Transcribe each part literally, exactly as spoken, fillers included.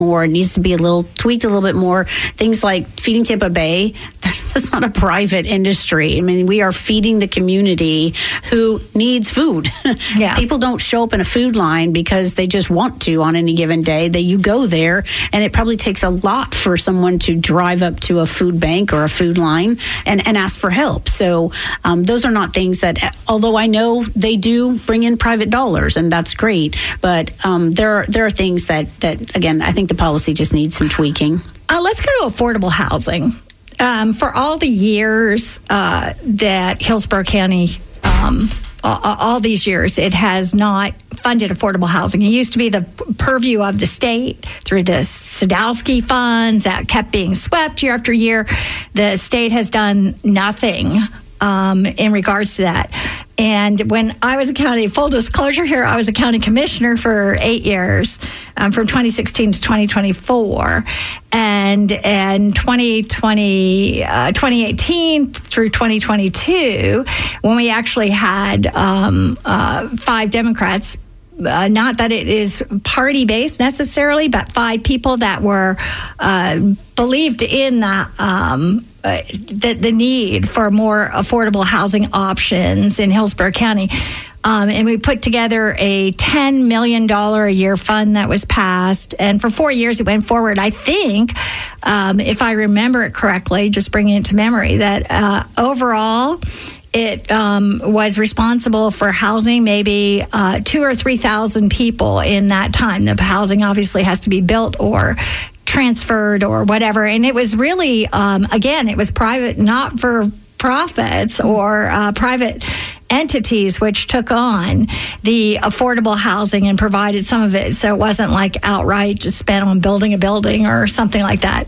more. It needs to be a little tweaked a little bit more. Things like Feeding Tampa Bay, that's not a private industry. I mean, we are feeding the community who needs food. Yeah. People don't show up in a food line because they just want to on any given day. That you go there, and it probably takes a lot for someone to drive up to a food bank or a food line and, and ask for help. So um, those are not things that, although I know they do bring in private dollars, and that's great, but um, there are, there are things that, that, again, I think the policy just needs some tweaking. Uh, let's go to affordable housing. Um, for all the years uh, that Hillsborough County, um, all, all these years, it has not funded affordable housing. It used to be the purview of the state through the Sadowski funds that kept being swept year after year. The state has done nothing um, in regards to that. And when I was a county, full disclosure here, I was a county commissioner for eight years, um, from twenty sixteen to twenty twenty-four. And and twenty twenty, uh, twenty eighteen through twenty twenty-two, when we actually had um, uh, five Democrats, Uh, not that it is party-based necessarily, but five people that were uh, believed in the, um, uh, the the need for more affordable housing options in Hillsborough County. Um, and we put together a ten million dollars a year fund that was passed. And for four years, it went forward. I think, um, if I remember it correctly, just bringing it to memory, that uh, overall, it um, was responsible for housing maybe uh, two or three thousand people in that time. The housing obviously has to be built or transferred or whatever. And it was really, um, again, it was private, not for profits or uh, private entities which took on the affordable housing and provided some of it. So it wasn't like outright just spent on building a building or something like that.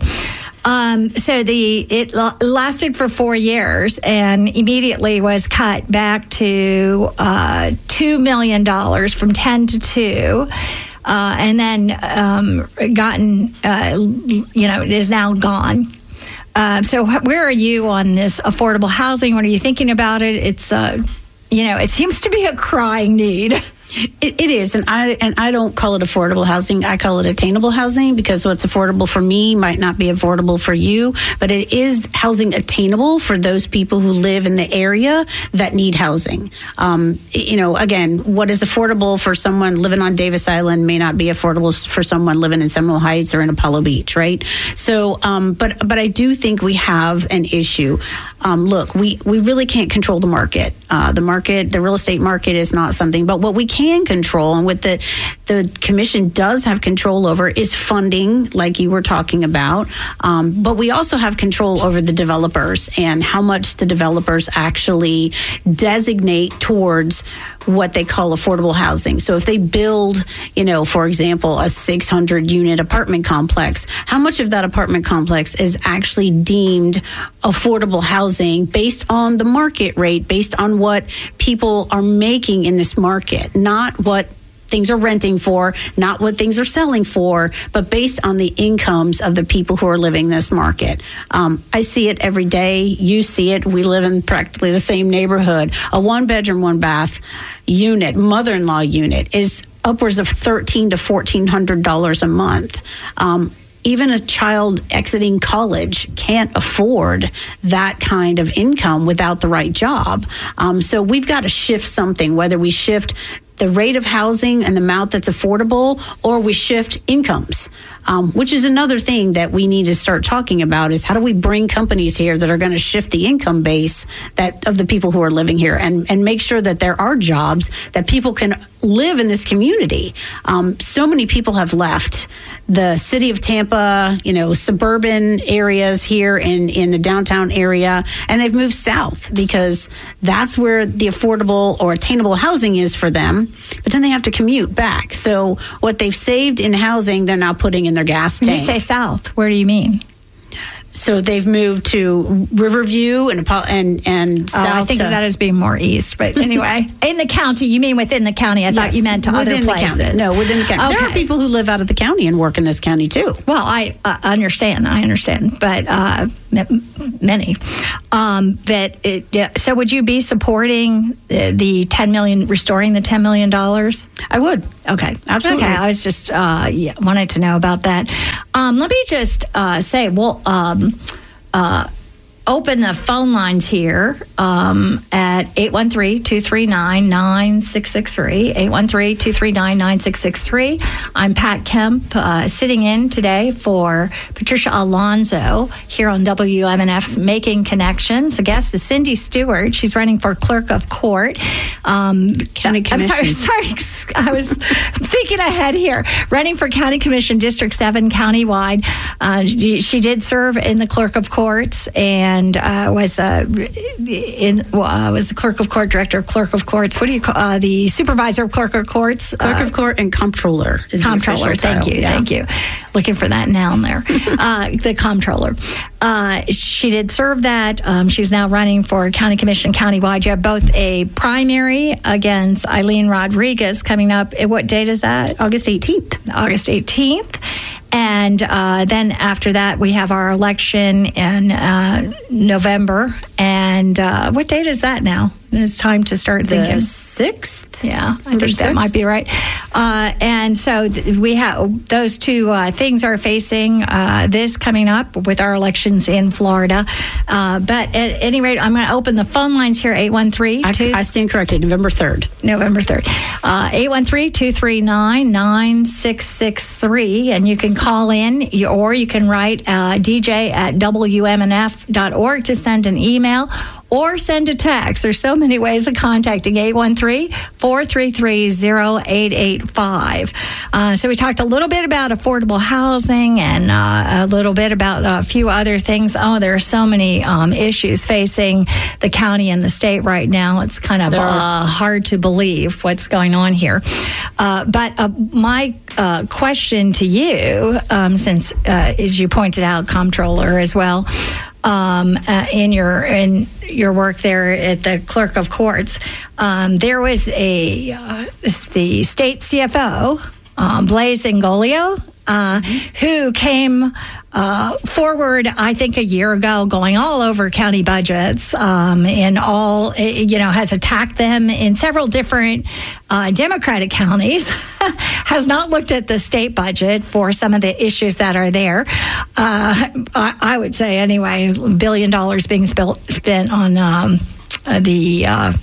Um, so the it lasted for four years and immediately was cut back to uh, two million dollars from ten to two. Uh, and then um, gotten, uh, you know, it is now gone. Uh, so where are you on this affordable housing? What are you thinking about it? It's, uh, you know, it seems to be a crying need. It, it is, and I and I don't call it affordable housing. I call it attainable housing because what's affordable for me might not be affordable for you, but it is housing attainable for those people who live in the area that need housing. Um, you know, again, what is affordable for someone living on Davis Island may not be affordable for someone living in Seminole Heights or in Apollo Beach, right? So, um, but but I do think we have an issue. Um, look, we, we really can't control the market. Uh, the market, the real estate market is not something, but what we can control and what the, the commission does have control over is funding, like you were talking about. Um, but we also have control over the developers and how much the developers actually designate towards what they call affordable housing. So if they build, you know, for example, a six hundred unit apartment complex, how much of that apartment complex is actually deemed affordable housing based on the market rate, based on what people are making in this market, not what things are renting for, not what things are selling for, but based on the incomes of the people who are living this market. Um, I see it every day. You see it. We live in practically the same neighborhood. A one bedroom, one bath unit, mother-in-law unit is upwards of thirteen to fourteen hundred dollars a month. Um, Even a child exiting college can't afford that kind of income without the right job. Um, so we've got to shift something, whether we shift the rate of housing and the amount that's affordable, or we shift incomes, um, which is another thing that we need to start talking about is how do we bring companies here that are going to shift the income base that of the people who are living here and, and make sure that there are jobs that people can live in this community. Um, so many people have left the city of Tampa, you know, suburban areas here in, in the downtown area, and they've moved south because that's where the affordable or attainable housing is for them. But then they have to commute back. So what they've saved in housing, they're now putting in their gas tank. When you say south, where do you mean? So they've moved to Riverview and and and south. Oh, I think to, of that as being more east. But anyway, in the county, you mean within the county? I yes, thought you meant to other places. The no, within the county. Okay. There are people who live out of the county and work in this county too. Well, I uh, understand. I understand. But uh, many. Um, but it, yeah, so would you be supporting the, the ten million, restoring the ten million dollars? I would. Okay, absolutely. Okay, I was just uh, yeah, wanted to know about that. Um, let me just uh, say, well, um, uh, open the phone lines here um, at eight one three, two three nine, nine six six three, eight one three, two three nine, nine six six three. I'm Pat Kemp, uh, sitting in today for Patricia Alonso here on W M N F's Making Connections. The guest is Cindy Stewart. She's running for clerk of court. Um, County Commission. I'm sorry, sorry. I was thinking ahead here. Running for County Commission, District seven, countywide. Uh, she, she did serve in the clerk of courts and And uh, was uh, in well, uh, was the clerk of court, director of clerk of courts. What do you call uh, the supervisor of clerk of courts? Clerk uh, of court and comptroller is comptroller. The thank you, yeah. thank you. Looking for that noun there. uh, the comptroller. Uh, she did serve that. Um, she's now running for county commission countywide. You have both a primary against Eileen Rodriguez coming up. What date is that? August eighteenth. August eighteenth. And uh, then after that, we have our election in uh, November. And uh, what date is that now? It's time to start the thinking. sixth. Yeah, I think that might be right. Uh, and so th- we have those two uh, things are facing uh, this coming up with our elections in Florida. Uh, but at any rate, I'm going to open the phone lines here, eight one three. I, I stand corrected, November third. November third. Uh, eight one three, two three nine, nine six six three. And you can call in or you can write uh, D J at W M N F dot org to send an email or send a text. There's so many ways of contacting eight one three, four three three, zero eight eight five. Uh, so we talked a little bit about affordable housing and uh, a little bit about a few other things. Oh, there are so many um, issues facing the county and the state right now. It's kind of uh, hard to believe what's going on here. Uh, but uh, my uh, question to you, um, since, uh, as you pointed out, comptroller as well, Um, uh, in your in your work there at the clerk of courts, um, there was a uh, the state C F O, um, Blaise Ingolio, uh, mm-hmm. who came uh, forward, I think, a year ago, going all over county budgets, um, and all you know has attacked them in several different uh, Democratic counties. Has not looked at the state budget for some of the issues that are there. Uh, I, I would say anyway, a billion dollars being spent spent on um, uh, the uh,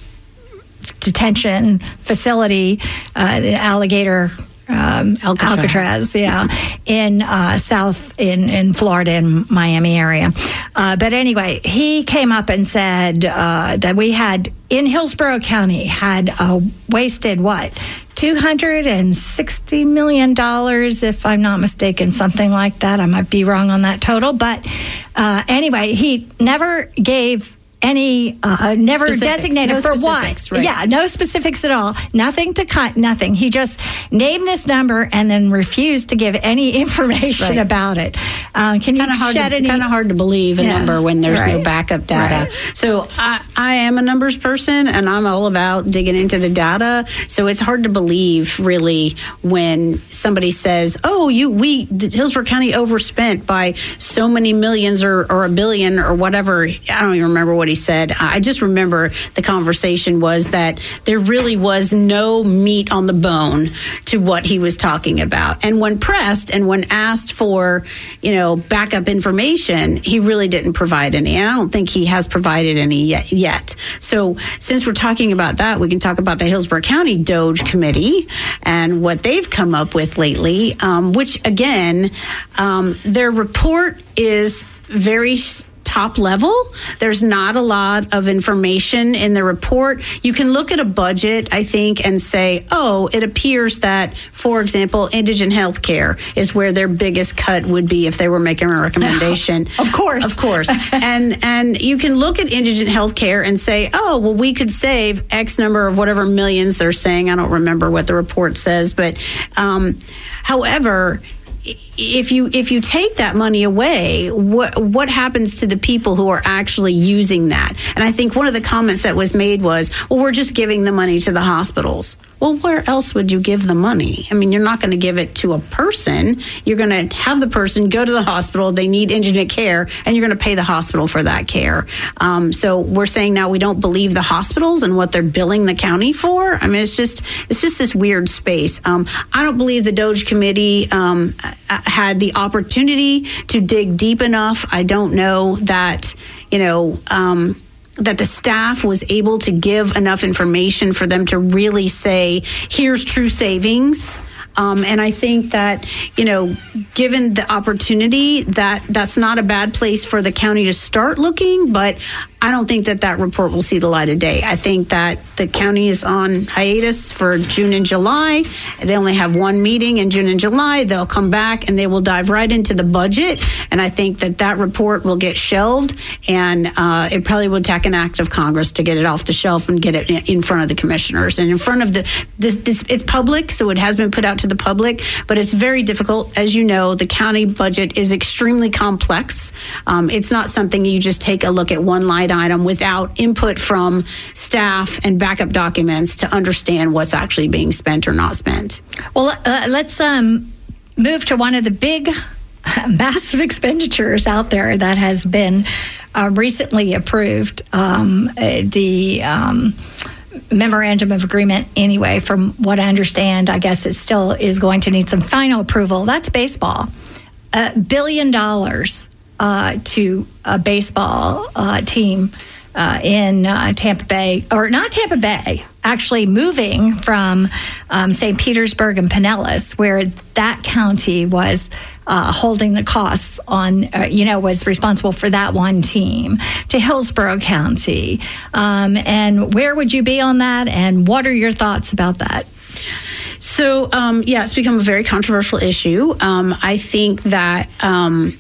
detention facility, uh, the alligator. Um, Alcatraz. Alcatraz, yeah, in uh, South in, in Florida and Miami area. Uh, but anyway, he came up and said uh, that we had in Hillsborough County had uh, wasted what two hundred sixty million dollars, if I'm not mistaken, something like that. I might be wrong on that total, but uh, anyway, he never gave. Any uh, never specifics. designated No for specifics, what? Right. Yeah, no specifics at all. Nothing to cut. Nothing. He just named this number and then refused to give any information right. about it. Um, can you kinda hard shed to, any? Kind of hard to believe a yeah. number when there's right. no backup data. Right. So I, I am a numbers person, and I'm all about digging into the data. So it's hard to believe, really, when somebody says, "Oh, you we Hillsborough County overspent by so many millions or, or a billion or whatever." I don't even remember what he said. I just remember the conversation was that there really was no meat on the bone to what he was talking about. And when pressed and when asked for, you know, backup information, he really didn't provide any. And I don't think he has provided any yet. yet. So since we're talking about that, we can talk about the Hillsborough County Doge Committee and what they've come up with lately, um, which, again, um, their report is very top level. There's not a lot of information in the report. You can look at a budget, I think, and say, oh, it appears that, for example, indigent health care is where their biggest cut would be if they were making a recommendation. Of course. Of course. and and you can look at indigent health care and say, oh, well, we could save X number of whatever millions they're saying. I don't remember what the report says. But um, however, if you if you take that money away, what what happens to the people who are actually using that? And I think one of the comments that was made was, well, we're just giving the money to the hospitals. Well, where else would you give the money? I mean, you're not going to give it to a person. You're going to have the person go to the hospital. They need indigent care, and you're going to pay the hospital for that care. Um, so we're saying now we don't believe the hospitals and what they're billing the county for. I mean, it's just it's just this weird space. Um, I don't believe the DOJ committee um, had the opportunity to dig deep enough. I don't know that, you know, um, that the staff was able to give enough information for them to really say, here's true savings. Um, and I think that, you know, given the opportunity, that that's not a bad place for the county to start looking. But I don't think that that report will see the light of day. I think that the county is on hiatus for June and July. They only have one meeting in June and July. They'll come back and they will dive right into the budget. And I think that that report will get shelved, and uh, it probably will take an act of Congress to get it off the shelf and get it in front of the commissioners and in front of the this, this it's public, so it has been put out to the public, but it's very difficult. As you know, the county budget is extremely complex. Um, it's not something you just take a look at one line item without input from staff and backup documents to understand what's actually being spent or not spent. Well, uh, let's um, move to one of the big, massive expenditures out there that has been uh, recently approved. Um, uh, the um, memorandum of agreement, anyway, from what I understand, I guess it still is going to need some final approval. That's baseball. A billion dollars uh, to a baseball uh, team uh, in uh, Tampa Bay, or not Tampa Bay, actually moving from um, Saint Petersburg and Pinellas, where that county was uh, holding the costs on, uh, you know, was responsible for that one team, to Hillsborough County. Um, and where would you be on that? And what are your thoughts about that? So, um, yeah, it's become a very controversial issue. Um, I think that... Um,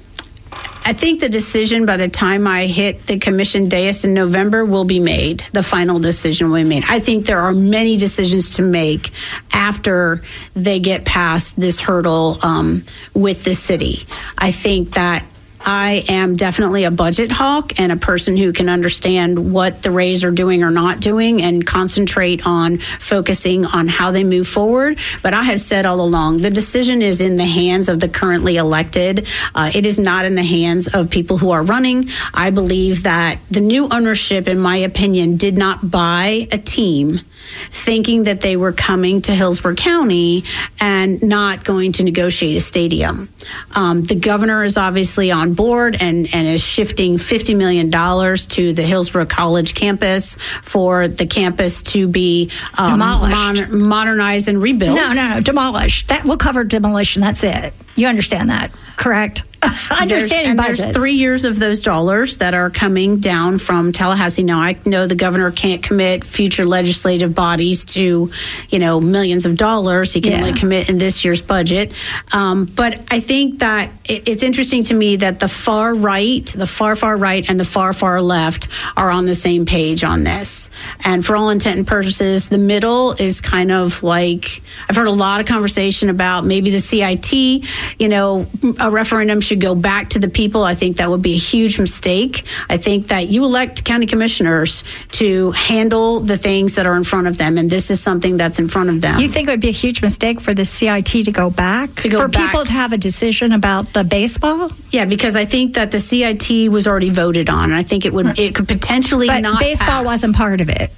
I think the decision by the time I hit the commission dais in November will be made. The final decision will be made. I think there are many decisions to make after they get past this hurdle um, with the city. I think that I am definitely a budget hawk and a person who can understand what the Rays are doing or not doing and concentrate on focusing on how they move forward. But I have said all along, the decision is in the hands of the currently elected. Uh, it is not in the hands of people who are running. I believe that the new ownership, in my opinion, did not buy a team thinking that they were coming to Hillsborough County and not going to negotiate a stadium. Um, the governor is obviously on board and, and is shifting fifty million dollars to the Hillsborough College campus for the campus to be um, demolished, mon- modernized and rebuilt. No, no, no, demolished. That will cover demolition. That's it. You understand that, correct? Understanding budgets. There's three years of those dollars that are coming down from Tallahassee. Now, I know the governor can't commit future legislative bodies to, you know, millions of dollars. He can yeah. only commit in this year's budget. Um, but I think that it, it's interesting to me that the far right, the far, far right and the far, far left are on the same page on this. And for all intent and purposes, the middle is kind of like, I've heard a lot of conversation about maybe the C I T, you know, a referendum should go back to the people. I think that would be a huge mistake. I think that you elect county commissioners to handle the things that are in front of them, and this is something that's in front of them. You think it would be a huge mistake for the C I T to go back? To go for back. People to have a decision about the baseball? Yeah, because I think that the C I T was already voted on, and I think it would it could potentially but not baseball pass. Wasn't part of it.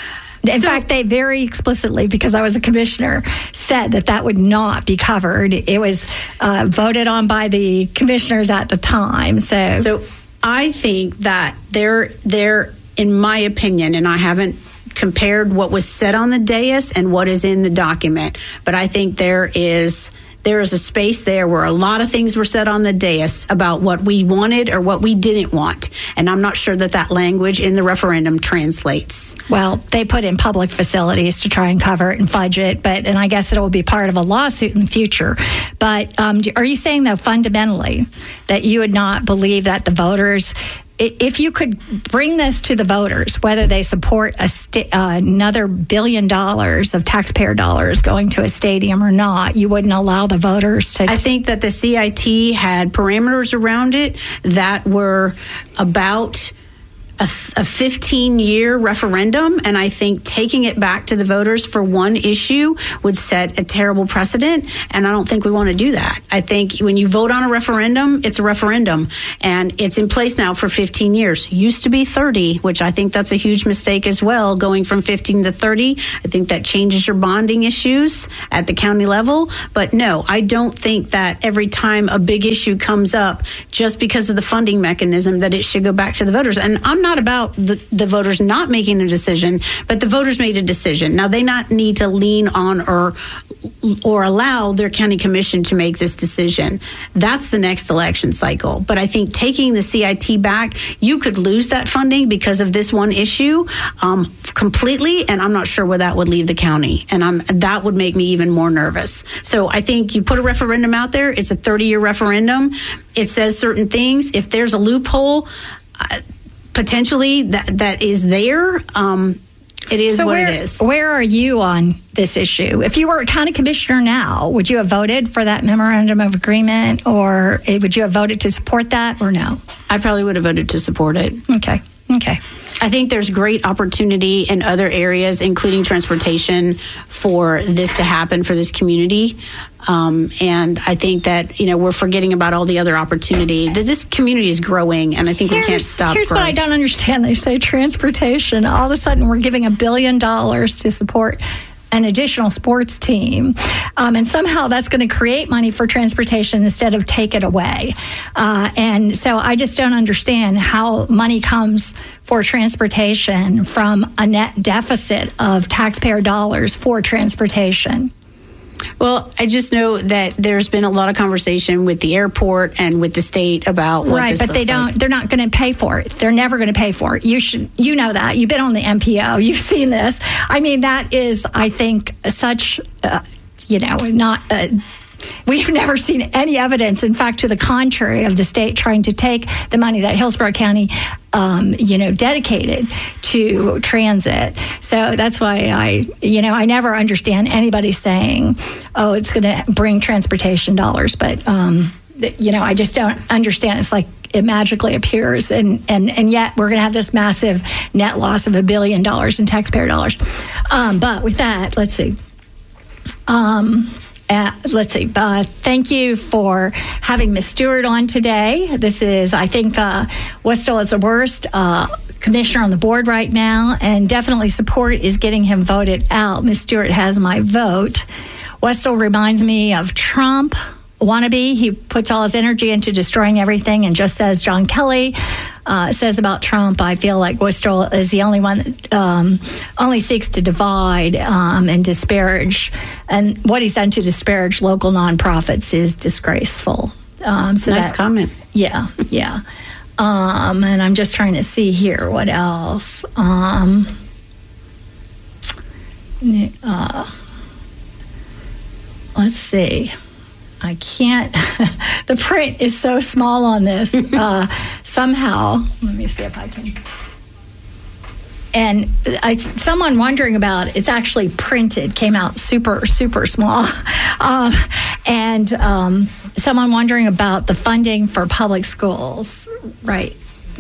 In so, fact, they very explicitly, because I was a commissioner, said that that would not be covered. It was uh, voted on by the commissioners at the time. So, so I think that they're, they're, in my opinion, and I haven't compared what was said on the dais and what is in the document, but I think there is... There is a space there where a lot of things were said on the dais about what we wanted or what we didn't want. And I'm not sure that that language in the referendum translates. Well, they put in public facilities to try and cover it and fudge it, but and I guess it will be part of a lawsuit in the future. But um, are you saying, though, fundamentally that you would not believe that the voters if you could bring this to the voters, whether they support a sta- uh, another billion dollars of taxpayer dollars going to a stadium or not, you wouldn't allow the voters to. I think that the C I T had parameters around it that were about a fifteen-year referendum, and I think taking it back to the voters for one issue would set a terrible precedent, and I don't think we want to do that. I think when you vote on a referendum, it's a referendum, and it's in place now for fifteen years. Used to be thirty, which I think that's a huge mistake as well, going from fifteen to thirty. I think that changes your bonding issues at the county level, but no, I don't think that every time a big issue comes up, just because of the funding mechanism, that it should go back to the voters. And I'm not about the, the voters not making a decision, but the voters made a decision. Now they not need to lean on or or allow their county commission to make this decision. That's the next election cycle. But I think taking the C I T back, you could lose that funding because of this one issue um, completely, and I'm not sure where that would leave the county. And I'm, that would make me even more nervous. So I think you put a referendum out there. It's a thirty-year referendum. It says certain things. If there's a loophole, uh, potentially that that is there. Um, it is so what where, it is. Where are you on this issue? If you were a county commissioner now, would you have voted for that memorandum of agreement, or would you have voted to support that, or no? I probably would have voted to support it. Okay. Okay. I think there's great opportunity in other areas, including transportation, for this to happen for this community. Um, and I think that, you know, we're forgetting about all the other opportunity. That this community is growing, and I think here's, we can't stop Here's growth. What I don't understand. They say transportation. All of a sudden, we're giving a billion dollars to support an additional sports team, um, and somehow that's going to create money for transportation instead of take it away. Uh, and so I just don't understand how money comes for transportation from a net deficit of taxpayer dollars for transportation. Well, I just know that there's been a lot of conversation with the airport and with the state about what right, this but looks they don't. like. They're not going to pay for it. They're never going to pay for it. You should. You know that. You've been on the M P O. You've seen this. I mean, that is, I think, such. Uh, you know, not. Uh, We've never seen any evidence, in fact, to the contrary, of the state trying to take the money that Hillsborough County, um, you know, dedicated to transit. So that's why I, you know, I never understand anybody saying, oh, it's going to bring transportation dollars. But, um, you know, I just don't understand. It's like it magically appears. And, and, and yet we're going to have this massive net loss of a billion dollars in taxpayer dollars. Um, but with that, let's see. Um Uh, let's see. Uh, thank you for having Miz Stewart on today. This is, I think, uh, Westall is the worst uh, commissioner on the board right now, and definitely support is getting him voted out. Miz Stewart has my vote. Westall reminds me of Trump wannabe. He puts all his energy into destroying everything, and just as John Kelly uh, says about Trump, I feel like Westall is the only one that um, only seeks to divide um, and disparage. And what he's done to disparage local nonprofits is disgraceful. Um, so nice that, comment. Yeah, yeah. Um, and I'm just trying to see here what else. Um, uh, let's see. I can't. The print is so small on this. Uh, somehow, let me see if I can. And I, someone wondering about it, it's actually printed, came out super, super small. Um, and um, someone wondering about the funding for public schools. Right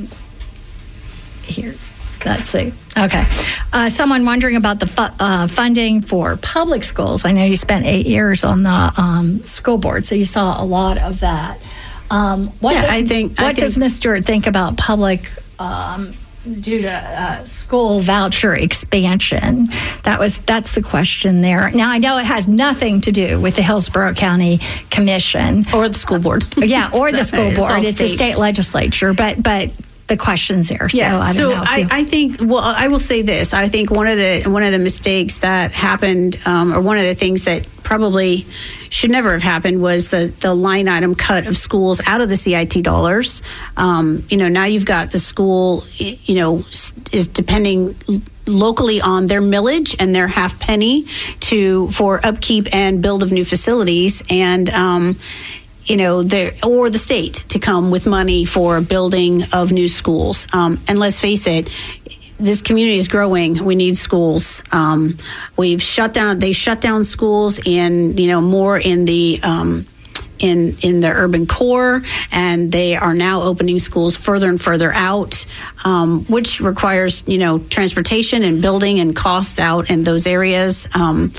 here. Let's see. Okay. Uh, someone wondering about the fu- uh, funding for public schools. I know you spent eight years on the um, school board, so you saw a lot of that. Um, what yeah, does, I think. What I think, does Miz Stewart think about public um, due to uh, school voucher expansion? That was that's the question there. Now I know it has nothing to do with the Hillsborough County Commission or the school board. Yeah, or the school board. It's, it's state. a state legislature, but but. The questions there. So yeah. I don't so know I, you... I think. Well, I will say this. I think one of the one of the mistakes that happened, um, or one of the things that probably should never have happened, was the the line item cut of schools out of the C I T dollars. Um, you know, now you've got the school. You know, is depending locally on their millage and their half penny to for upkeep and build of new facilities, and um, you know, the, or the state to come with money for building of new schools. Um, and let's face it, this community is growing. We need schools. Um, we've shut down, they shut down schools in, you know, more in the, um, in in the urban core, and they are now opening schools further and further out, um, which requires, you know, transportation and building and costs out in those areas. Um,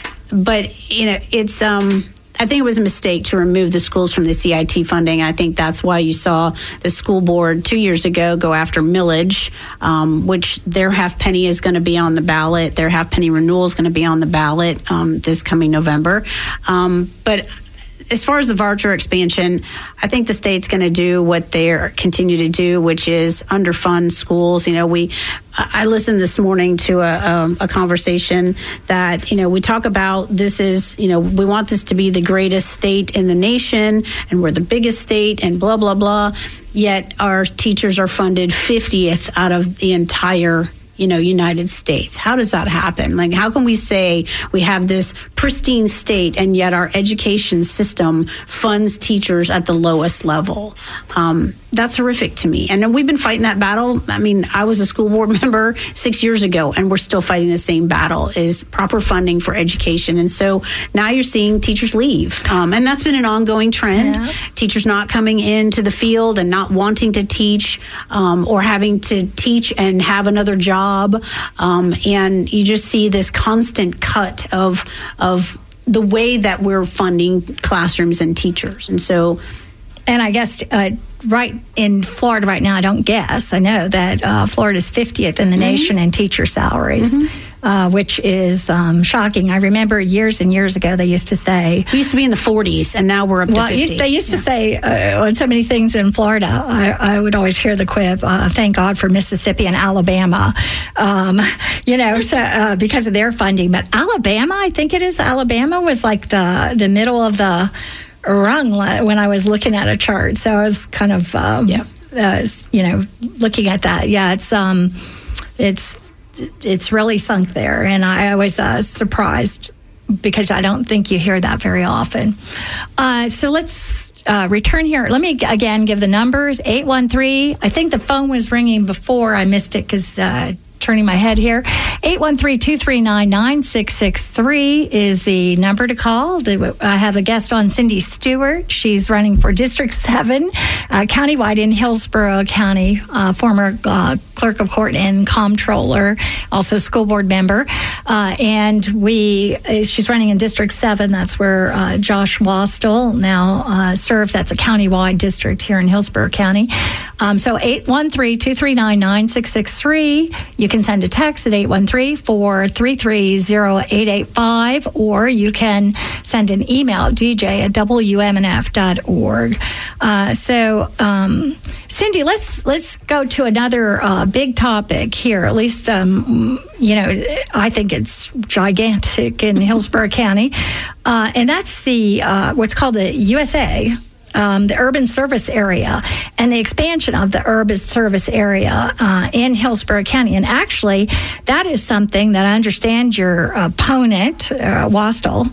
but, you know, it's... Um, I think it was a mistake to remove the schools from the C I T funding. I think that's why you saw the school board two years ago go after millage, um, which their half penny is going to be on the ballot. Their half penny renewal is going to be on the ballot um, this coming November. Um, but as far as the voucher expansion, I think the state's going to do what they continue to do, which is underfund schools. You know, we, I listened this morning to a, a, a conversation that, you know, we talk about this is, you know, we want this to be the greatest state in the nation, and we're the biggest state, and blah, blah, blah. Yet our teachers are funded fiftieth out of the entire you know, United States. How does that happen? Like, how can we say we have this pristine state and yet our education system funds teachers at the lowest level? Um, that's horrific to me. And we've been fighting that battle. I mean, I was a school board member six years ago, and we're still fighting the same battle, is proper funding for education. And so now you're seeing teachers leave. Um, and that's been an ongoing trend. Yeah. Teachers not coming into the field and not wanting to teach, um, or having to teach and have another job. Um, and you just see this constant cut of, of the way that we're funding classrooms and teachers. And so... And I guess uh, right in Florida right now, I don't guess, I know that uh, Florida's fiftieth in the mm-hmm. nation in teacher salaries, mm-hmm. uh, which is um, shocking. I remember years and years ago, they used to say... We used to be in the forties, and now we're up well, to fifty. Well, they used yeah. to say uh, on so many things in Florida, I, I would always hear the quip, uh, thank God for Mississippi and Alabama, um, you know, so, uh, because of their funding. But Alabama, I think it is, Alabama was like the, the middle of the... rung when I was looking at a chart, so I was kind of, um, yeah. uh, you know, looking at that. Yeah, it's um, it's it's really sunk there, and I was uh, surprised because I don't think you hear that very often. Uh, so let's uh, return here. Let me again give the numbers: eight one three. I think the phone was ringing before I missed it because. Uh, turning my head here. eight one three, two three nine, nine six six three is the number to call. I have a guest on, Cindy Stewart. She's running for District seven, uh, countywide in Hillsborough County, uh, former uh, clerk of court and comptroller, also school board member. Uh, and we, uh, she's running in District seven. That's where uh, Josh Wastel now uh, serves. That's a countywide district here in Hillsborough County. Um, so eight one three, two three nine, nine six six three. You can send a text at eight one three, four three three, zero eight eight five, or you can send an email at d j at w m n f dot org. Uh, so, um, Cindy, let's let's go to another uh, big topic here. At least, um, you know, I think it's gigantic in Hillsborough County, uh, and that's the uh, what's called the U S A. Um, the urban service area and the expansion of the urban service area uh, in Hillsborough County. And actually, that is something that I understand your opponent, uh, Wastel,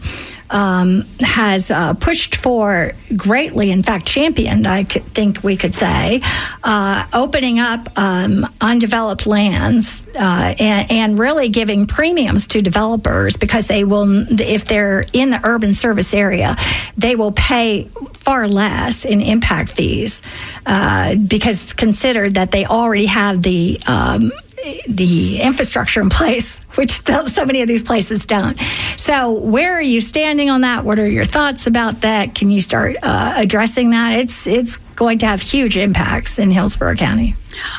um, has uh, pushed for greatly, in fact, championed, I could think we could say, uh, opening up um, undeveloped lands uh, and, and really giving premiums to developers because they will, if they're in the urban service area, they will pay far less in impact fees uh, because it's considered that they already have the um, the infrastructure in place, which so many of these places don't. So where are you standing on that? What are your thoughts about that? Can you start uh, addressing that? It's it's going to have huge impacts in Hillsborough County.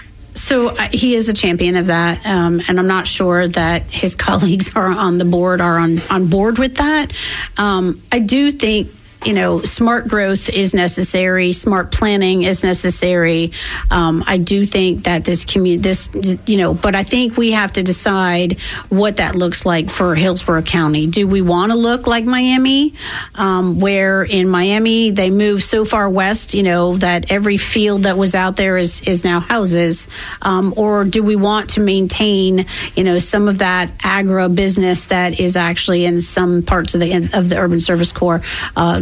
So uh, he is a champion of that, um, and I'm not sure that his colleagues are on the board are on, on board with that. Um, I do think, you know, smart growth is necessary. Smart planning is necessary. Um, I do think that this community, this, you know, but I think we have to decide what that looks like for Hillsborough County. Do we want to look like Miami, um, where in Miami they moved so far west, you know, that every field that was out there is, is now houses? Um, or do we want to maintain, you know, some of that agribusiness that is actually in some parts of the of the urban service core? Uh,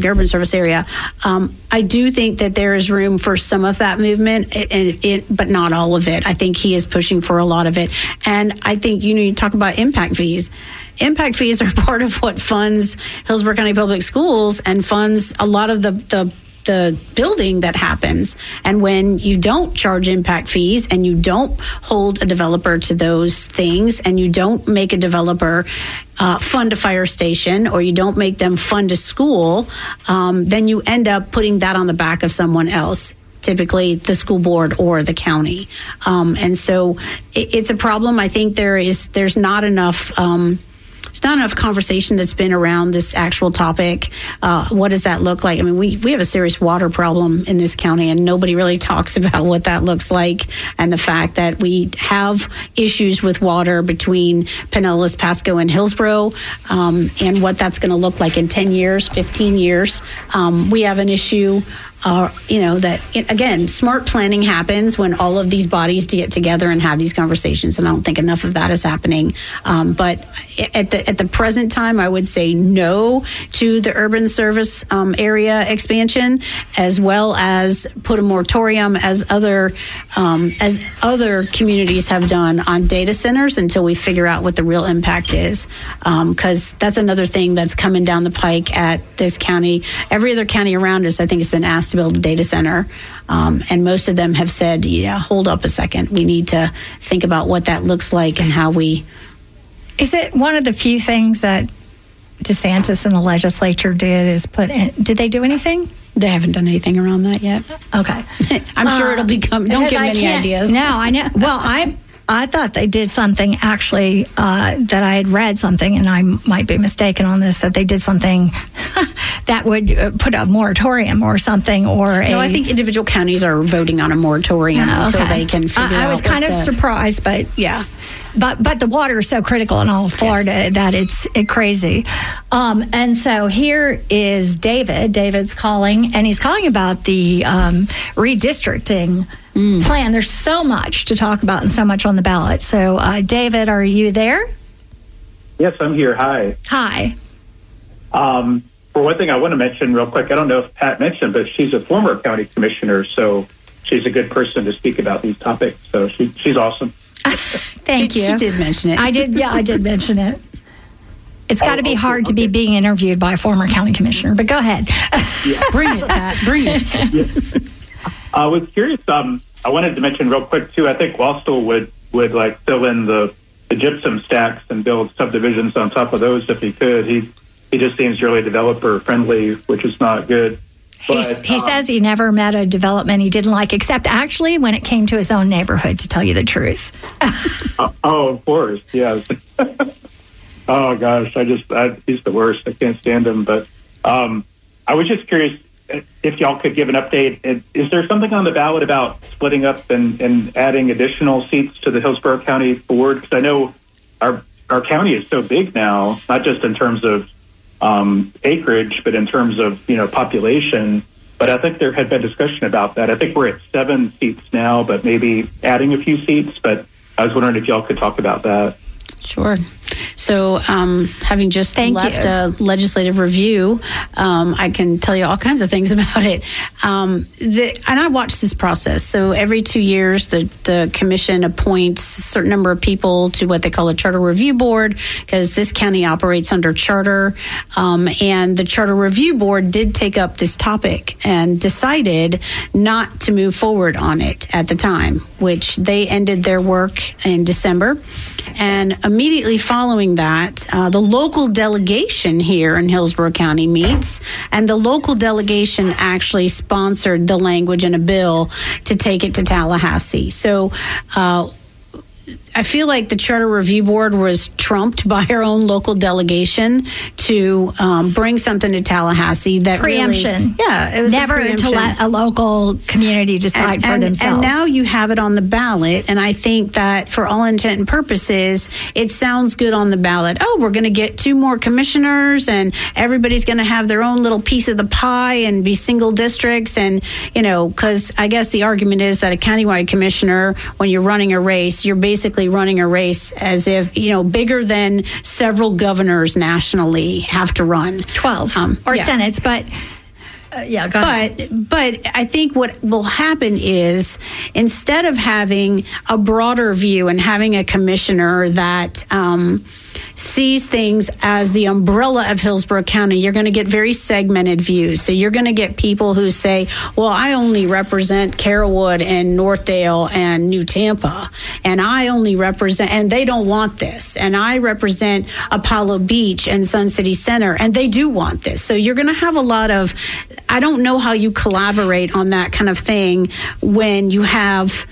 urban service area. Um, I do think that there is room for some of that movement, and it, it, but not all of it. I think he is pushing for a lot of it. And I think, you know, you talk about impact fees. Impact fees are part of what funds Hillsborough County Public Schools and funds a lot of the, the the building that happens. And when you don't charge impact fees and you don't hold a developer to those things, and you don't make a developer uh, fund a fire station, or you don't make them fund a school, um, then you end up putting that on the back of someone else, typically the school board or the county. Um, and so it, it's a problem. I think there is there's not enough um, There's not enough conversation that's been around this actual topic. Uh, what does that look like? I mean, we, we have a serious water problem in this county, and nobody really talks about what that looks like, and the fact that we have issues with water between Pinellas, Pasco, and Hillsborough, um, and what that's going to look like in ten years, fifteen years. Um, we have an issue Uh, you know, that, again, smart planning happens when all of these bodies to get together and have these conversations, and I don't think enough of that is happening. Um, but at the at the present time, I would say no to the urban service um, area expansion, as well as put a moratorium, as other um, as other communities have done, on data centers until we figure out what the real impact is. Because um, that's another thing that's coming down the pike at this county. Every other county around us, I think, has been asked to build a data center, um, and most of them have said, yeah, hold up a second, we need to think about what that looks like and how we... Is it one of the few things that DeSantis and the legislature did is put in, did they do anything? They haven't done anything around that yet. Okay. I'm sure uh, it'll become, don't give me any ideas. No, I know. Well, I I thought they did something, actually, uh, that I had read something, and I might be mistaken on this, that they did something that would uh, put a moratorium or something, or a... No, I think individual counties are voting on a moratorium oh, until okay. they can figure I, out I was kind of the, surprised, but... Yeah. But but the water is so critical in all of Florida yes. that it's it crazy. Um, and so here is David. David's calling, and he's calling about the um, redistricting mm. plan. There's so much to talk about and so much on the ballot. So, uh, David, are you there? Yes, I'm here. Hi. Hi. Um, for one thing, I want to mention real quick, I don't know if Pat mentioned, but she's a former county commissioner, so she's a good person to speak about these topics. So she, she's awesome. Thank she, you. She did mention it. I did. Yeah, I did mention it. It's got to be oh, hard okay. to be being interviewed by a former county commissioner. But go ahead. Yeah. Bring it, Pat. Bring it. Yeah. I was curious. Um, I wanted to mention real quick too. I think Wastel would would like fill in the, the gypsum stacks and build subdivisions on top of those if he could. He he just seems really developer friendly, which is not good. But, he um, says he never met a development he didn't like, except actually when it came to his own neighborhood, to tell you the truth. uh, oh, of course, yes. Oh, gosh, I just, I, he's the worst. I can't stand him. But um, I was just curious if y'all could give an update. Is there something on the ballot about splitting up and, and adding additional seats to the Hillsborough County Board? Because I know our, our county is so big now, not just in terms of Um, acreage, but in terms of, you know, population. But I think there had been discussion about that. I think we're at seven seats now, but maybe adding a few seats. But I was wondering if y'all could talk about that. Sure. So, um, having just Thank left you. a legislative review, um, I can tell you all kinds of things about it. Um, the, and I watch this process. So every two years, the, the commission appoints a certain number of people to what they call a charter review board, because this county operates under charter. Um, and the charter review board did take up this topic and decided not to move forward on it at the time, which they ended their work in December. And immediately following that, uh, the local delegation here in Hillsborough County meets, and the local delegation actually sponsored the language in a bill to take it to Tallahassee. So uh, I feel like the Charter Review Board was trumped by our own local delegation to um, bring something to Tallahassee that preemption. Really, yeah, it was never to let a local community decide and, for and, themselves. And now you have it on the ballot, and I think that for all intent and purposes, it sounds good on the ballot. Oh, we're going to get two more commissioners, and everybody's going to have their own little piece of the pie and be single districts, and you know, because I guess the argument is that a countywide commissioner, when you're running a race, you're basically running a race as if, you know, bigger than several governors nationally have to run. twelve Um, or yeah. senates, but Uh, yeah, go ahead. But but I think what will happen is instead of having a broader view and having a commissioner that um, sees things as the umbrella of Hillsborough County, you're going to get very segmented views. So you're going to get people who say, well, I only represent Carrollwood and Northdale and New Tampa, and I only represent, and they don't want this, and I represent Apollo Beach and Sun City Center, and they do want this. So you're going to have a lot of, I don't know how you collaborate on that kind of thing when you have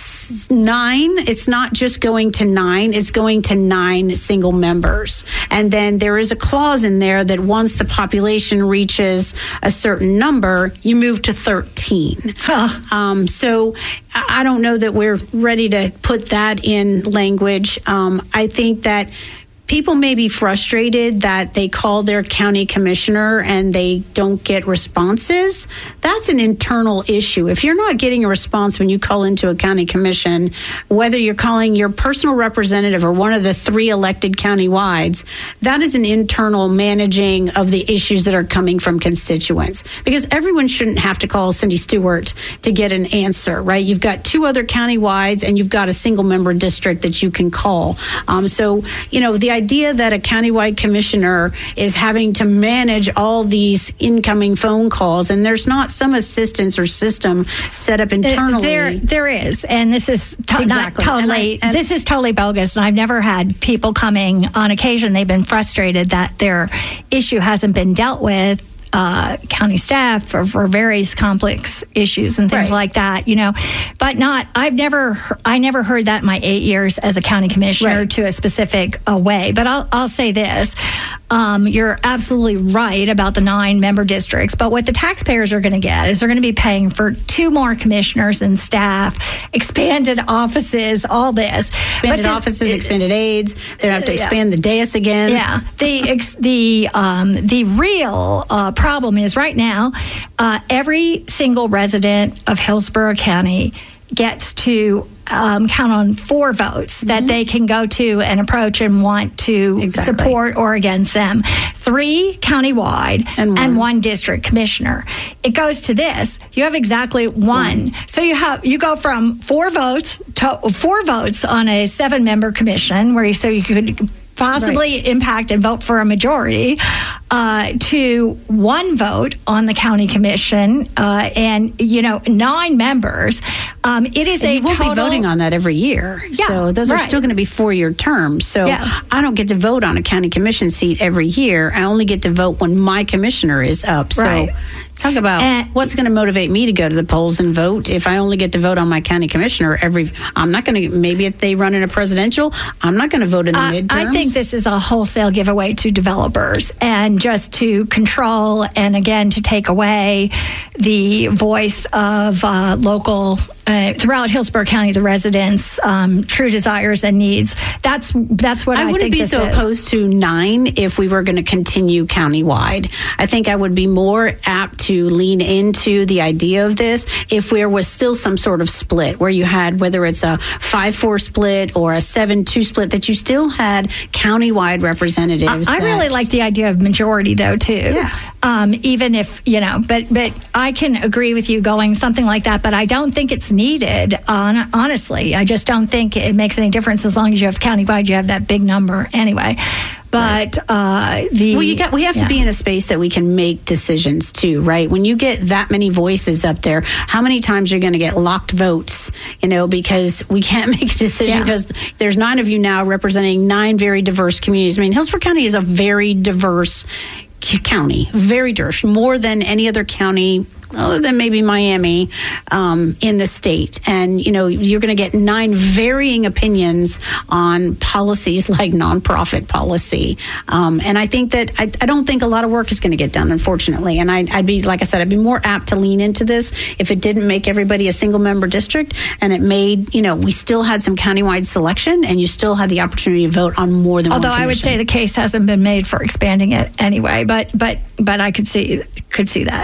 nine. It's not just going to nine, it's going to nine single members. And then there is a clause in there that once the population reaches a certain number, you move to thirteen. Huh. Um, so I don't know that we're ready to put that in language. Um, I think that people may be frustrated that they call their county commissioner and they don't get responses. That's an internal issue. If you're not getting a response when you call into a county commission, whether you're calling your personal representative or one of the three elected county-wides, that is an internal managing of the issues that are coming from constituents. Because everyone shouldn't have to call Cindy Stewart to get an answer, right? You've got two other county-wides and you've got a single-member district that you can call. Um, so, you know, the idea that a countywide commissioner is having to manage all these incoming phone calls and there's not some assistance or system set up internally. There, there is, and this is to- exactly. not totally. And I, and this is totally bogus. And I've never had people coming on occasion. They've been frustrated that their issue hasn't been dealt with. Uh, county staff for, for various complex issues and things right. like that, you know, but not, I've never, I never heard that in my eight years as a county commissioner right. to a specific uh, way. But I'll, I'll say this, um, you're absolutely right about the nine member districts, but what the taxpayers are going to get is they're going to be paying for two more commissioners and staff, expanded offices, all this. Expanded the, offices, it, expanded aides. They don't have to expand yeah. the dais again. Yeah. The, ex, the, um, the real, uh, problem is right now, uh, every single resident of Hillsborough County gets to um, count on four votes mm-hmm. that they can go to and approach and want to exactly. support or against them. Three countywide and one. and one district commissioner. It goes to this. You have exactly one. one. So you have you go from four votes to four votes on a seven member commission where you so you could possibly right. impact and vote for a majority, uh, to one vote on the county commission, uh, and, you know, nine members. Um, it is and a you won't total... be voting on that every year. Yeah, so those right. are still going to be four-year terms. So yeah. I don't get to vote on a county commission seat every year. I only get to vote when my commissioner is up. So right. talk about and, what's going to motivate me to go to the polls and vote if I only get to vote on my county commissioner every... I'm not going to... Maybe if they run in a presidential, I'm not going to vote in the uh, midterms. I think this is a wholesale giveaway to developers and just to control and, again, to take away the voice of uh, local... Uh, throughout Hillsborough County, the residents' um, true desires and needs. That's that's what I, I wouldn't think be this so is. opposed to nine if we were going to continue countywide. I think I would be more apt to lean into the idea of this if there was still some sort of split where you had, whether it's a five four split or a seven two split, that you still had countywide representatives. I, I that, really like the idea of majority, though, too. Yeah. Um, even if, you know, but but I can agree with you going something like that, but I don't think it's needed, on, honestly. I just don't think it makes any difference as long as you have countywide, you have that big number anyway. But uh, the well, you got we have yeah. to be in a space that we can make decisions too, right? When you get that many voices up there, how many times you're going to get locked votes? You know, because we can't make a decision because yeah. there's nine of you now representing nine very diverse communities. I mean, Hillsborough County is a very diverse county, very diverse, more than any other county other than maybe Miami, um, in the state. And, you know, you're going to get nine varying opinions on policies like nonprofit policy. Um, and I think that I, I don't think a lot of work is going to get done, unfortunately. And I, I'd be, like I said, I'd be more apt to lean into this if it didn't make everybody a single member district and it made, you know, we still had some countywide selection and you still had the opportunity to vote on more than Although one commission. I would say the case hasn't been made for expanding it anyway, but but but I could see could see that.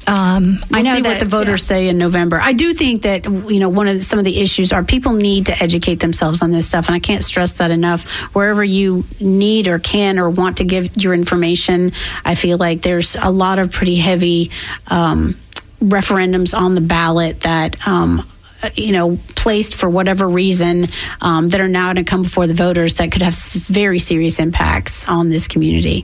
Um, we'll I know see that, what the voters yeah. say in November. I do think that, you know, one of the, some of the issues are people need to educate themselves on this stuff, and I can't stress that enough. Wherever you need or can or want to give your information, I feel like there's a lot of pretty heavy um, referendums on the ballot that, um, you know, placed for whatever reason um, that are now going to come before the voters that could have very serious impacts on this community.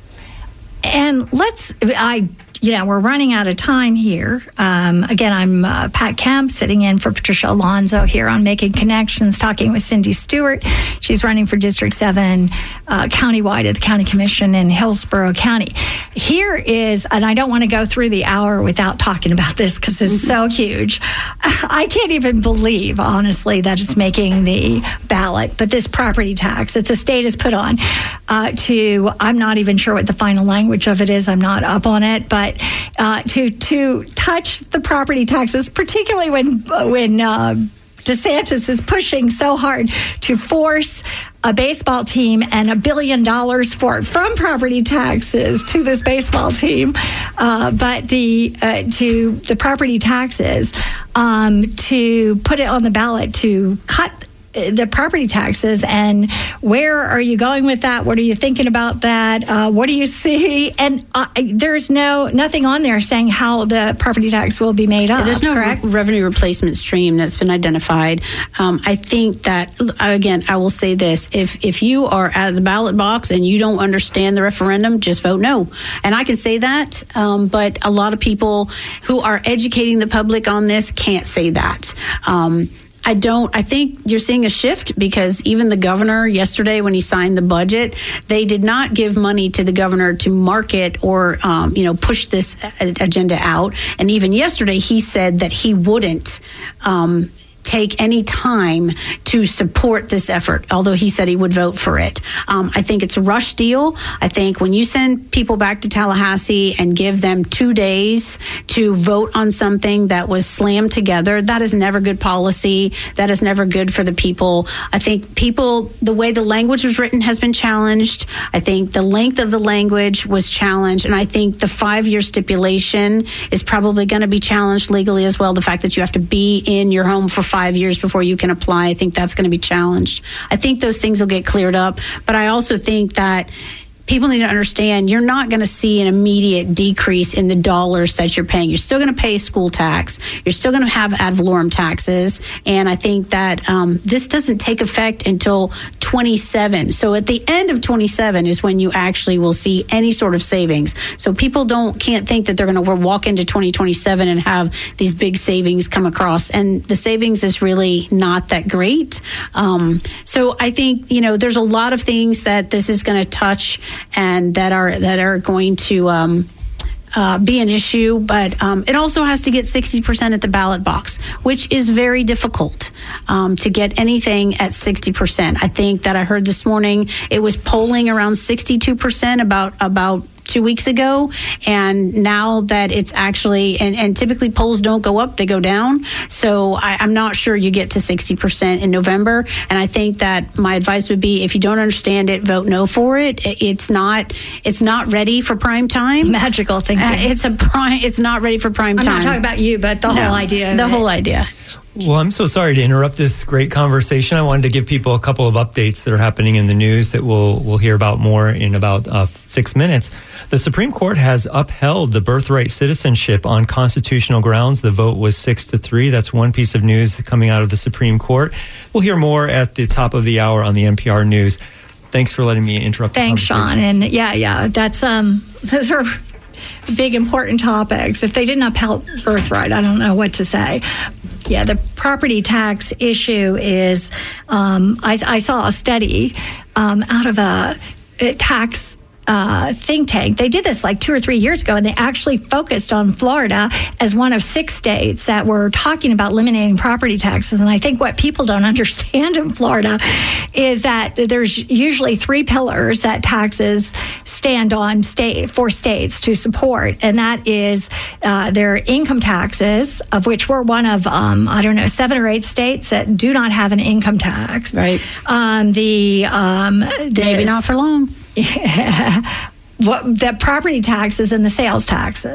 And let's, I, you know, we're running out of time here. Um, again, I'm uh, Pat Kemp, sitting in for Patricia Alonso here on Making Connections, talking with Cindy Stewart. She's running for District seven uh, countywide at the County Commission in Hillsborough County. Here is, and I don't want to go through the hour without talking about this because it's so huge. I can't even believe, honestly, that it's making the ballot. But this property tax, it's a state has put on uh, to, I'm not even sure what the final language of it is. I'm not up on it, but uh, to to touch the property taxes, particularly when when uh, DeSantis is pushing so hard to force a baseball team and a billion dollars for from property taxes to this baseball team, uh, but the uh, to the property taxes um, to put it on the ballot to cut the property taxes. And where are you going with that? What are you thinking about that? Uh, what do you see? And uh, there's no nothing on there saying how the property tax will be made up. There's no correct? re- revenue replacement stream that's been identified. Um, I think that, again, I will say this. If if you are at the ballot box and you don't understand the referendum, just vote no. And I can say that, um, but a lot of people who are educating the public on this can't say that. Um I don't, I think you're seeing a shift because even the governor yesterday when he signed the budget, they did not give money to the governor to market or, um, you know, push this agenda out. And even yesterday he said that he wouldn't um, take any time to support this effort, although he said he would vote for it. Um, I think it's a rush deal. I think when you send people back to Tallahassee and give them two days to vote on something that was slammed together, that is never good policy. That is never good for the people. I think people, the way the language was written has been challenged. I think the length of the language was challenged. And I think the five-year stipulation is probably going to be challenged legally as well. The fact that you have to be in your home for five five years before you can apply. I think that's going to be challenged. I think those things will get cleared up. But I also think that people need to understand you're not going to see an immediate decrease in the dollars that you're paying. You're still going to pay school tax. You're still going to have ad valorem taxes. And I think that um, this doesn't take effect until twenty-seven. So at the end of twenty-seven is when you actually will see any sort of savings. So people don't can't think that they're going to walk into twenty twenty-seven and have these big savings come across. And the savings is really not that great. Um, so I think, you know, there's a lot of things that this is going to touch and that are that are going to um, uh, be an issue. But um, it also has to get sixty percent at the ballot box, which is very difficult um, to get anything at sixty percent. I think that I heard this morning it was polling around sixty-two percent about about two weeks ago, and now that it's actually, and, and typically polls don't go up, they go down. So I, I'm not sure you get to sixty percent in November. And I think that my advice would be, if you don't understand it, vote no for it. It's not, it's not ready for prime time. Magical thinking. Uh, it's a prime, it's not ready for prime I'm time. I'm not talking about you, but the no, whole idea. The of whole it. idea. Well, I'm so sorry to interrupt this great conversation. I wanted to give people a couple of updates that are happening in the news that we'll we'll hear about more in about uh, six minutes. The Supreme Court has upheld the birthright citizenship on constitutional grounds. The vote was six to three. That's one piece of news coming out of the Supreme Court. We'll hear more at the top of the hour on the N P R News. Thanks for letting me interrupt. Thanks, Sean. And yeah, yeah, that's um, those are big, important topics. If they didn't upheld birthright, I don't know what to say. Yeah, the property tax issue is, um, I, I saw a study um, out of a, a tax uh, think tank. They did this like two or three years ago, and they actually focused on Florida as one of six states that were talking about eliminating property taxes. And I think what people don't understand in Florida is that there's usually three pillars that taxes stand on state for states to support, and that is uh, their income taxes, of which we're one of um, I don't know seven or eight states that do not have an income tax. Right. Um, the um, maybe not for long. Yeah. What the property taxes and the sales taxes.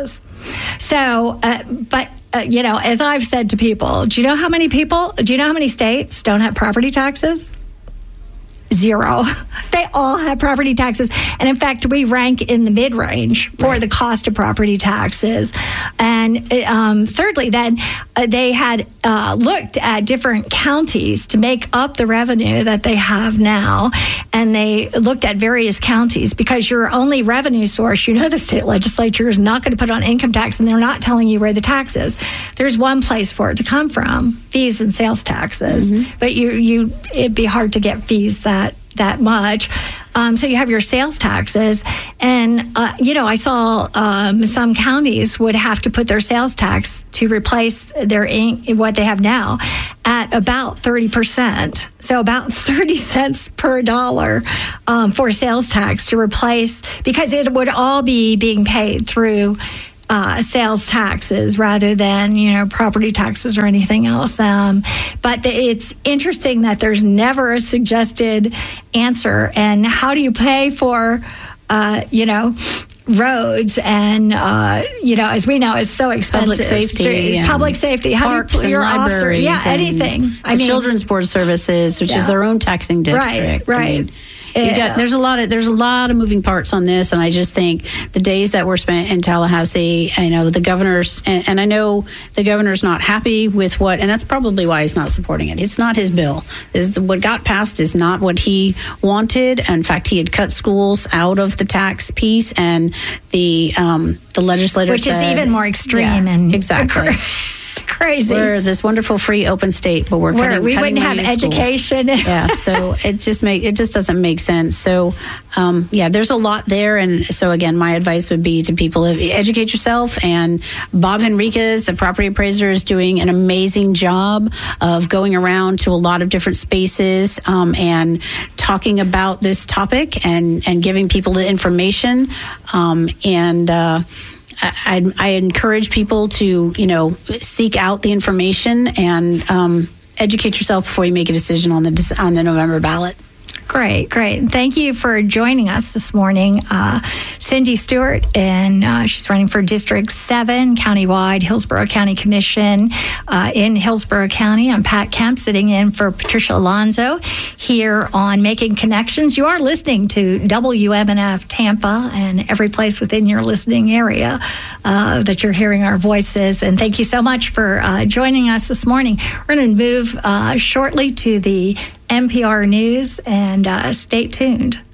So, uh, but. Uh, you know, as I've said to people, do you know how many people, do you know how many states don't have property taxes? Zero. They all have property taxes. And in fact, we rank in the mid-range for right. the cost of property taxes. And um, thirdly, then uh, they had uh, looked at different counties to make up the revenue that they have now. And they looked at various counties because your only revenue source, you know, the state legislature is not going to put on income tax, and they're not telling you where the tax is. There's one place for it to come from, fees and sales taxes. Mm-hmm. But you, you, it'd be hard to get fees that that much. Um, so you have your sales taxes. And, uh, you know, I saw um, some counties would have to put their sales tax to replace their in- what they have now at about thirty percent. So about thirty cents per dollar um, for sales tax to replace, because it would all be being paid through Uh, sales taxes rather than, you know, property taxes or anything else. Um, but the, it's interesting that there's never a suggested answer. And how do you pay for, uh, you know, roads and, uh, you know, as we know, is so expensive. Public safety. Public safety. How parks do you, and your libraries. Officer, yeah, anything. I mean, Children's Board Services, which yeah. is their own taxing district. Right, right. I mean, You got, there's a lot of there's a lot of moving parts on this, and I just think the days that were spent in Tallahassee, I know the governor's, and, and I know the governor's not happy with what, and that's probably why he's not supporting it. It's not his bill. Is what got passed is not what he wanted. In fact, he had cut schools out of the tax piece, and the um, the legislature which said, is even more extreme yeah, and exactly. Crazy. We're this wonderful free open state, but we're Where cutting, we cutting wouldn't have education. Yeah, so it just make it just doesn't make sense. So, um, yeah, there's a lot there, and so again, my advice would be to people: educate yourself. And Bob Henriquez, the property appraiser, is doing an amazing job of going around to a lot of different spaces um, and talking about this topic and and giving people the information um, and. Uh, I, I encourage people to, you know, seek out the information and um, educate yourself before you make a decision on the on the November ballot. Great, great. Thank you for joining us this morning. Uh, Cindy Stewart, and uh, she's running for District seven, countywide, Hillsborough County Commission uh, in Hillsborough County. I'm Pat Kemp, sitting in for Patricia Alonso here on Making Connections. You are listening to W M N F Tampa and every place within your listening area uh, that you're hearing our voices. And thank you so much for uh, joining us this morning. We're going to move uh, shortly to the N P R News, and uh, stay tuned.